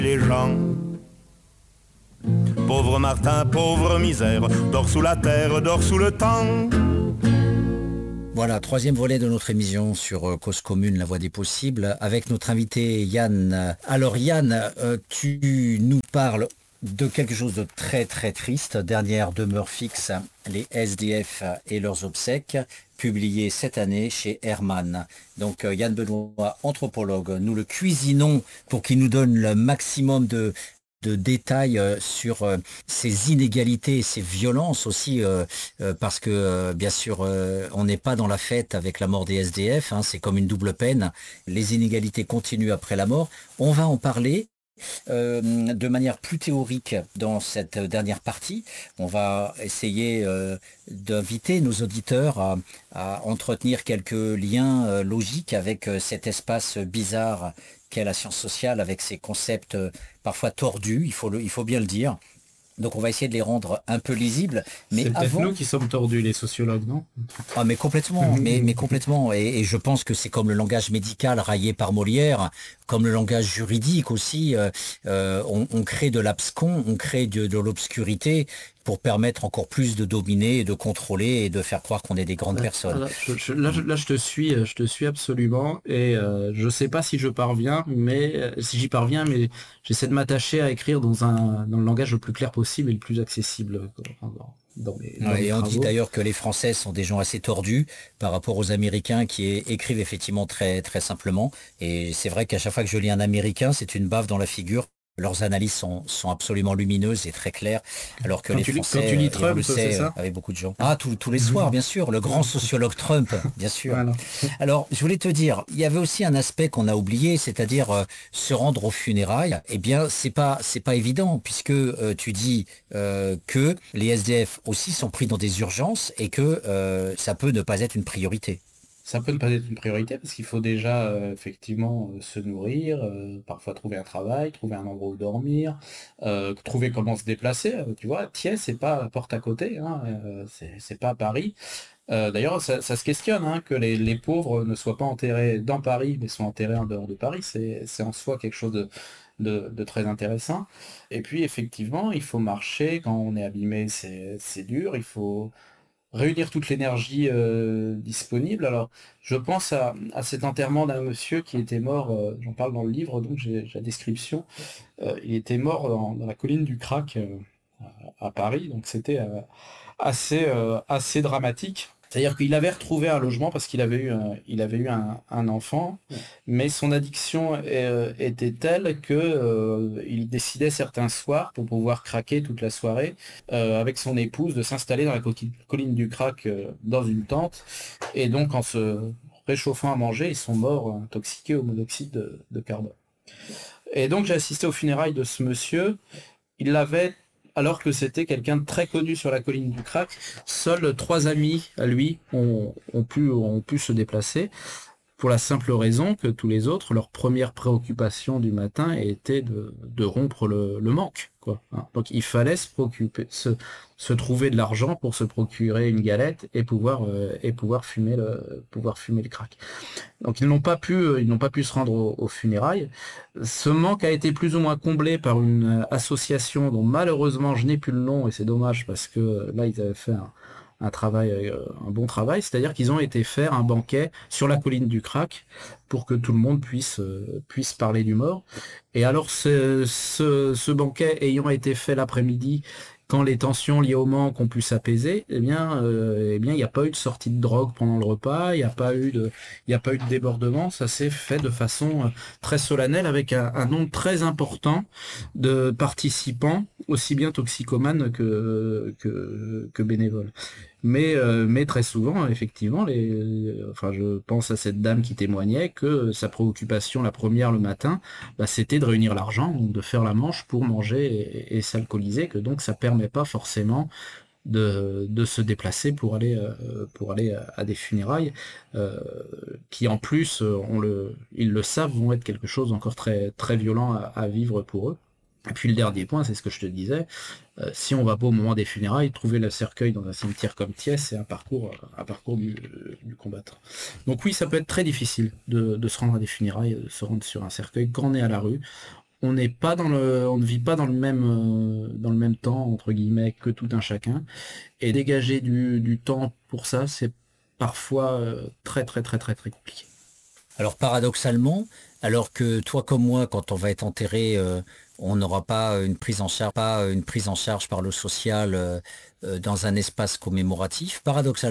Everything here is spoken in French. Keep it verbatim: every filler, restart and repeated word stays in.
les gens. Pauvre Martin, pauvre misère, dort sous la terre, dort sous le temps. Voilà, troisième volet de notre émission sur Cause Commune, la voie des possibles, avec notre invité Yann. Alors Yann, euh, tu nous parles de quelque chose de très très triste, dernière demeure fixe, les S D F et leurs obsèques, publié cette année chez Hermann. Donc euh, Yann Benoît, anthropologue, nous le cuisinons pour qu'il nous donne le maximum de de détails euh, sur euh, ces inégalités et ces violences aussi, euh, euh, parce que euh, bien sûr euh, on n'est pas dans la fête avec la mort des S D F, hein, c'est comme une double peine, les inégalités continuent après la mort. On va en parler euh, de manière plus théorique dans cette dernière partie. On va essayer euh, d'inviter nos auditeurs à, à entretenir quelques liens euh, logiques avec euh, cet espace bizarre qu'est la science sociale, avec ses concepts euh, parfois tordus, il faut, le, il faut bien le dire. Donc on va essayer de les rendre un peu lisibles. Mais c'est peut-être avant... nous qui sommes tordus, les sociologues, non? Ah mais complètement, mais, mais complètement. Et, et je pense que c'est comme le langage médical raillé par Molière, comme le langage juridique aussi. Euh, euh, on, on crée de l'abscon, on crée de, de l'obscurité pour permettre encore plus de dominer, de contrôler et de faire croire qu'on est des grandes personnes. Là je, je, là, je, là, je te suis, je te suis absolument. Et euh, je sais pas si je parviens, mais si j'y parviens, mais j'essaie de m'attacher à écrire dans un dans le langage le plus clair possible et le plus accessible. Dans mes, dans ouais, mes et on travaux. dit d'ailleurs que les Français sont des gens assez tordus par rapport aux Américains qui écrivent effectivement très très simplement. Et c'est vrai qu'à chaque fois que je lis un Américain, c'est une baffe dans la figure. Leurs analyses sont, sont absolument lumineuses et très claires, alors que quand les tu, Français, quand tu lis Trump, Trump, on le sait, ça avec beaucoup de gens. Ah, tous, tous les soirs, bien sûr, le grand sociologue Trump, bien sûr. Voilà. Alors, je voulais te dire, il y avait aussi un aspect qu'on a oublié, c'est-à-dire euh, se rendre aux funérailles. Eh bien, c'est pas, c'est pas évident, puisque euh, tu dis euh, que les S D F aussi sont pris dans des urgences et que euh, ça peut ne pas être une priorité. Ça peut ne pas être une priorité parce qu'il faut déjà euh, effectivement euh, se nourrir, euh, parfois trouver un travail, trouver un endroit où dormir, euh, trouver comment se déplacer. Euh, tu vois, Thiers, c'est pas à la porte à côté, hein, euh, c'est, c'est pas à Paris. Euh, d'ailleurs, ça, ça se questionne, hein, que les, les pauvres ne soient pas enterrés dans Paris, mais soient enterrés en dehors de Paris. C'est, c'est en soi quelque chose de, de, de très intéressant. Et puis, effectivement, il faut marcher quand on est abîmé, c'est, c'est dur. Il faut réunir toute l'énergie euh, disponible. Alors, je pense à, à cet enterrement d'un monsieur qui était mort, euh, j'en parle dans le livre, donc j'ai, j'ai la description. Euh, il était mort dans, dans la colline du Crac euh, à, à Paris, donc c'était euh, assez, euh, assez dramatique. C'est-à-dire qu'il avait retrouvé un logement parce qu'il avait eu un, il avait eu un, un enfant, mais son addiction euh, était telle que euh, il décidait certains soirs, pour pouvoir craquer toute la soirée, euh, avec son épouse, de s'installer dans la coquille- colline du Crac euh, dans une tente. Et donc en se réchauffant à manger, ils sont morts intoxiqués au monoxyde de, de carbone. Et donc j'ai assisté aux funérailles de ce monsieur. Il l'avait, alors que c'était quelqu'un de très connu sur la colline du Crac. Seuls trois amis à lui ont, ont, pu, ont pu se déplacer, pour la simple raison que tous les autres, leur première préoccupation du matin était de, de rompre le, le manque, quoi. Hein. Donc il fallait se préoccuper, se, se trouver de l'argent pour se procurer une galette et pouvoir euh, et pouvoir fumer le pouvoir fumer le crack. Donc ils n'ont pas pu ils n'ont pas pu se rendre aux, aux funérailles. Ce manque a été plus ou moins comblé par une association dont malheureusement je n'ai plus le nom, et c'est dommage parce que là ils avaient fait un un travail, un bon travail, c'est-à-dire qu'ils ont été faire un banquet sur la colline du Crac pour que tout le monde puisse euh, puisse parler du mort. Et alors ce, ce, ce banquet ayant été fait l'après-midi, quand les tensions liées au manque ont pu s'apaiser, eh bien, euh, eh bien, il n'y a pas eu de sortie de drogue pendant le repas, il n'y a pas eu de, il n'y a pas eu de débordement. Ça s'est fait de façon euh, très solennelle avec un, un nombre très important de participants, aussi bien toxicomanes que que, que bénévoles. Mais, euh, mais très souvent, effectivement, les, les- enfin, je pense à cette dame qui témoignait que sa préoccupation, la première le matin, bah, c'était de réunir l'argent, donc de faire la manche pour manger et, et s'alcooliser, que donc ça permet pas forcément de, de se déplacer pour aller, euh, pour aller à, à des funérailles, euh, qui en plus, euh, on le, ils le savent, vont être quelque chose encore très, très violent à, à vivre pour eux. Et puis le dernier point, c'est ce que je te disais, euh, si on va pas au moment des funérailles, trouver le cercueil dans un cimetière comme Thiers, c'est un parcours, un parcours du, du combattant. Donc oui, ça peut être très difficile de, de se rendre à des funérailles, de se rendre sur un cercueil quand on est à la rue. on n'est pas dans le, on ne vit pas dans le même, euh, dans le même temps, entre guillemets, que tout un chacun. Et dégager du, du temps pour ça, c'est parfois euh, très, très, très, très, très compliqué. Alors paradoxalement, alors que toi comme moi, quand on va être enterré, euh, on n'aura pas une prise en charge, pas une prise en charge par le social euh, euh, dans un espace commémoratif, paradoxalement,